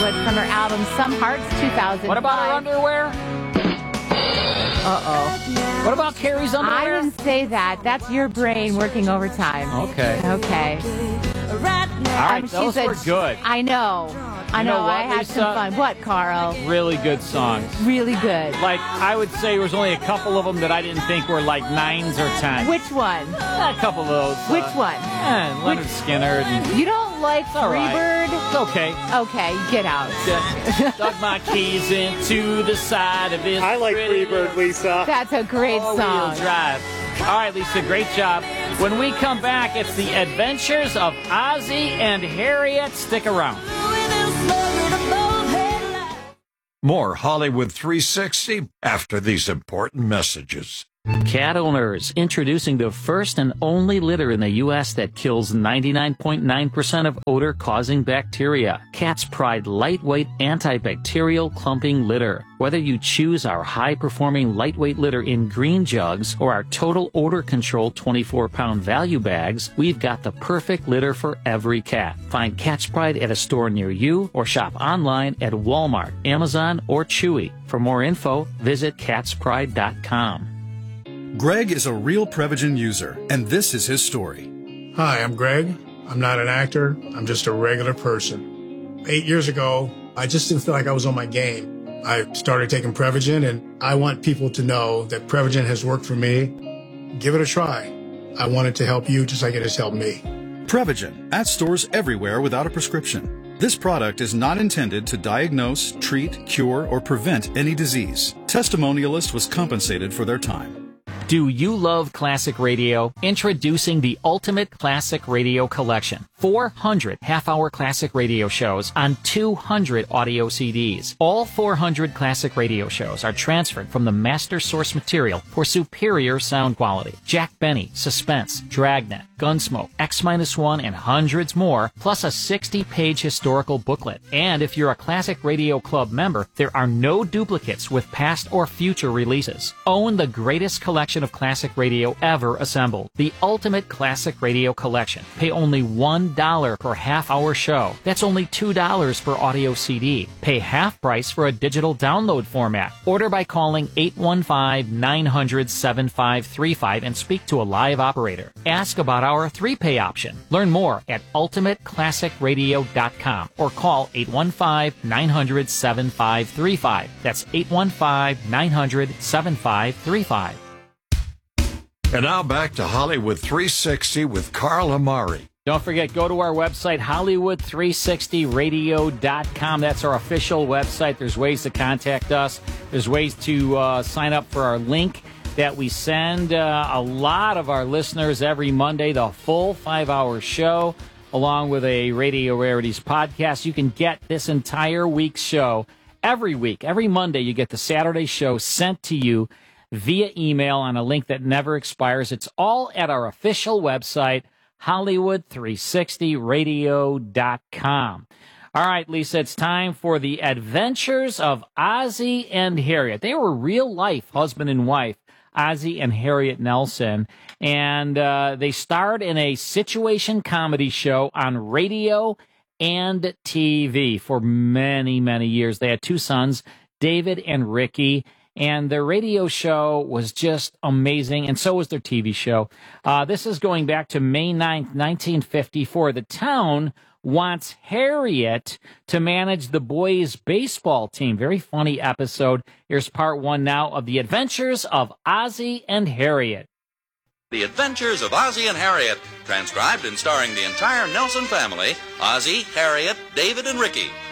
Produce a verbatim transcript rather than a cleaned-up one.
Hollywood from her album Some Hearts two thousand five. What about her underwear? Uh-oh. What about Carrie's I underwear? didn't say that. That's your brain working overtime. Okay. Okay. All right, Um, she those said- were good. I know. I You know. know what, I had Lisa? some fun. What, Carl? Really good songs. Really good. Like, I would say there was only a couple of them that I didn't think were like nines or tens. Which one? A couple of those. Which uh, one? Yeah, Leonard Skinner. And, You don't like all right. Freebird? It's okay. Okay, get out. Dug my keys into the side of his I like pretty Freebird, Lisa. That's a great four-wheel song. drive. All right, Lisa, great job. When we come back, it's the adventures of Ozzie and Harriet. Stick around. More Hollywood three sixty after these important messages. Cat owners, introducing the first and only litter in the U S that kills ninety-nine point nine percent of odor-causing bacteria. Cat's Pride lightweight antibacterial clumping litter. Whether you choose our high-performing lightweight litter in green jugs or our total odor control twenty-four pound value bags, we've got the perfect litter for every cat. Find Cat's Pride at a store near you or shop online at Walmart, Amazon, or Chewy. For more info, visit cats pride dot com. Greg is a real Prevagen user, and this is his story. Hi, I'm Greg. I'm not an actor. I'm just a regular person. Eight years ago, I just didn't feel like I was on my game. I started taking Prevagen, and I want people to know that Prevagen has worked for me. Give it a try. I want it to help you just like it has helped me. Prevagen, at stores everywhere without a prescription. This product is not intended to diagnose, treat, cure, or prevent any disease. Testimonialist was compensated for their time. Do you love classic radio? Introducing the Ultimate Classic Radio Collection. four hundred half-hour classic radio shows on two hundred audio C Ds. All four hundred classic radio shows are transferred from the master source material for superior sound quality. Jack Benny, Suspense, Dragnet, Gunsmoke, X one, and hundreds more, plus a sixty page historical booklet. And if you're a Classic Radio Club member, there are no duplicates with past or future releases. Own the greatest collection of classic radio ever assembled. The Ultimate Classic Radio Collection. Pay only one dollar per half-hour show. That's only two dollars per audio C D. Pay half price for a digital download format. Order by calling eight one five, nine hundred, seven five three five and speak to a live operator. Ask about our three-pay option. Learn more at ultimate classic radio dot com or call eight one five, nine hundred, seven five three five. That's eight one five, nine hundred, seven five three five. And now back to Hollywood three sixty with Carl Amari. Don't forget, go to our website, Hollywood three sixty radio dot com. That's our official website. There's ways to contact us. There's ways to uh, sign up for our link that we send uh, a lot of our listeners every Monday, the full five-hour show, along with a Radio Rarities podcast. You can get this entire week's show every week. Every Monday, you get the Saturday show sent to you via email on a link that never expires. It's all at our official website, Hollywood three sixty radio dot com. All right, Lisa, it's time for the adventures of Ozzie and Harriet. They were real-life husband and wife, Ozzie and Harriet Nelson, and uh, they starred in a situation comedy show on radio and T V for many, many years. They had two sons, David and Ricky, and their radio show was just amazing, and so was their T V show. Uh, this is going back to May ninth, nineteen fifty-four. The town wants Harriet to manage the boys' baseball team. Very funny episode. Here's part one now of The Adventures of Ozzie and Harriet. The Adventures of Ozzie and Harriet, transcribed and starring the entire Nelson family, Ozzie, Harriet, David, and Ricky.